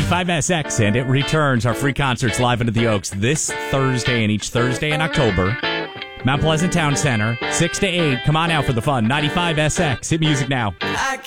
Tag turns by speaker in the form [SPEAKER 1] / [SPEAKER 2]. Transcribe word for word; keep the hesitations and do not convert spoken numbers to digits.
[SPEAKER 1] ninety-five S X, and it returns. Our free concerts live into the Oaks this Thursday and each Thursday in October. Mount Pleasant Town Center, six to eight. Come on out for the fun. ninety-five S X. Hit music now.
[SPEAKER 2] I